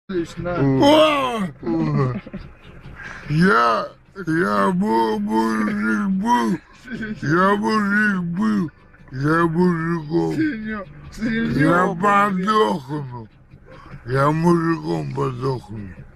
Лично. Я мужик был, я мужиком. Я подохну, я мужиком подохну.